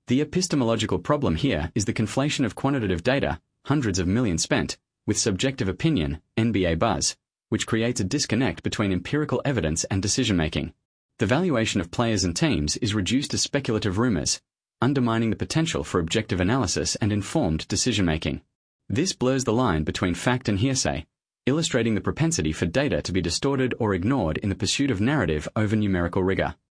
The epistemological problem here is the conflation of quantitative data, hundreds of millions spent, with subjective opinion, NBA buzz, which creates a disconnect between empirical evidence and decision-making. The valuation of players and teams is reduced to speculative rumors, undermining the potential for objective analysis and informed decision-making. This blurs the line between fact and hearsay, illustrating the propensity for data to be distorted or ignored in the pursuit of narrative over numerical rigor.